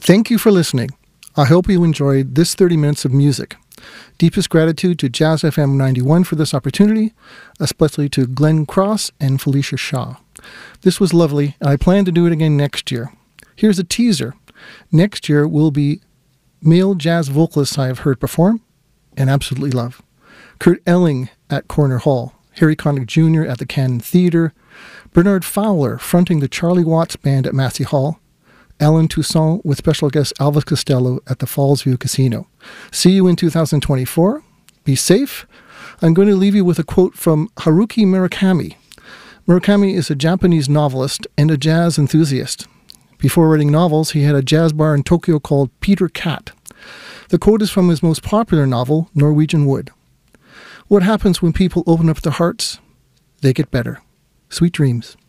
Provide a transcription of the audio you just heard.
Thank you for listening. I hope you enjoyed this 30 minutes of music. Deepest gratitude to Jazz FM 91 for this opportunity, especially to Glenn Cross and Felicia Shaw. This was lovely, and I plan to do it again next year. Here's a teaser. Next year will be male jazz vocalists I have heard perform and absolutely love. Kurt Elling at Corner Hall, Harry Connick Jr. at the Cannon Theatre, Bernard Fowler fronting the Charlie Watts Band at Massey Hall, Alan Toussaint with special guest Elvis Costello at the Fallsview Casino. See you in 2024. Be safe. I'm going to leave you with a quote from Haruki Murakami. Murakami is a Japanese novelist and a jazz enthusiast. Before writing novels, he had a jazz bar in Tokyo called Peter Cat. The quote is from his most popular novel, Norwegian Wood. What happens when people open up their hearts? They get better. Sweet dreams.